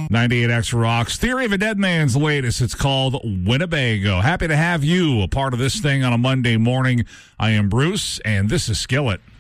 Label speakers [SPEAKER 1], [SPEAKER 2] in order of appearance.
[SPEAKER 1] 98X Rocks. Theory of a Dead Man's latest. It's called Winnebago. Happy to have you a part of this thing on a Monday morning. I am Bruce, and this is Skillet.